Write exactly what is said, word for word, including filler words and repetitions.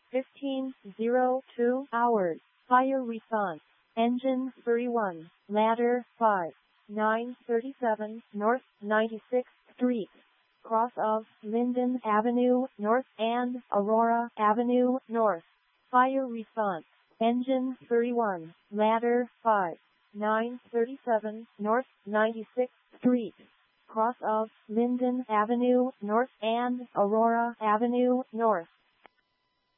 fifteen oh two hours. Fire response. Engine thirty-one. Ladder five. nine thirty-seven North ninety-sixth Street. Cross of Linden Avenue North and Aurora Avenue North. Fire response. Engine thirty-one. Ladder five. nine thirty-seven North ninety-sixth Street. Cross of Linden Avenue North and Aurora Avenue North.